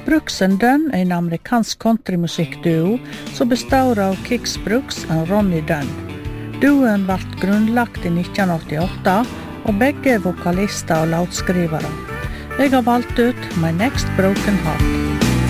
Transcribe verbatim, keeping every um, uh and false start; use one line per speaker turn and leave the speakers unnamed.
Brooks and Dunn er en amerikansk countrymusikkduo som består av Kix Brooks og Ronny Dunn. Duoen ble grunnlagt i nitten åttiåtte, og begge er vokalister og låtskrivere. Jeg har valgt ut My Next Broken Heart.